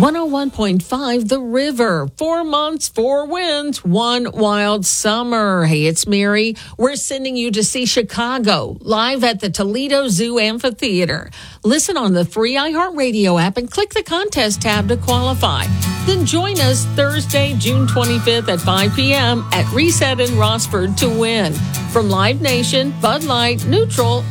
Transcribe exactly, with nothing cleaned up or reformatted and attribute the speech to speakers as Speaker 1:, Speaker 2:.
Speaker 1: one oh one point five The River. Four months, four wins, one wild summer. Hey, it's Mary. We're sending you to see Chicago live at the Toledo Zoo Amphitheater. Listen on the free iHeartRadio app and click the contest tab to qualify. Then join us Thursday, June twenty-fifth at five p.m. at Reset in Rossford to win. From Live Nation, Bud Light, Neutral,